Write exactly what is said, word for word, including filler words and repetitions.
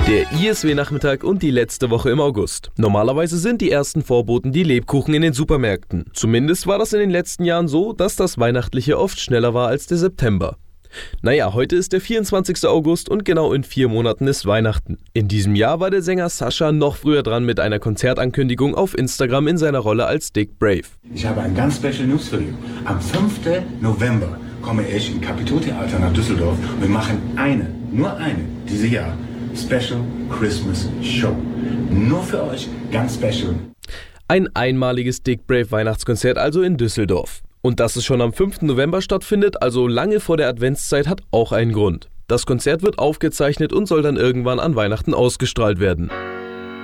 Der I S W-Nachmittag und die letzte Woche im August. Normalerweise sind die ersten Vorboten die Lebkuchen in den Supermärkten. Zumindest war das in den letzten Jahren so, dass das Weihnachtliche oft schneller war als der September. Naja, heute ist der vierundzwanzigste August und genau in vier Monaten ist Weihnachten. In diesem Jahr war der Sänger Sascha noch früher dran mit einer Konzertankündigung auf Instagram in seiner Rolle als Dick Brave. Ich habe ein ganz special News für dich. Am fünften November komme ich im Kapitoltheater nach Düsseldorf und wir machen eine, nur eine, dieses Jahr, Special Christmas Show. Nur für euch, ganz special. Ein einmaliges Dick Brave Weihnachtskonzert also in Düsseldorf. Und dass es schon am fünften November stattfindet, also lange vor der Adventszeit, hat auch einen Grund. Das Konzert wird aufgezeichnet und soll dann irgendwann an Weihnachten ausgestrahlt werden.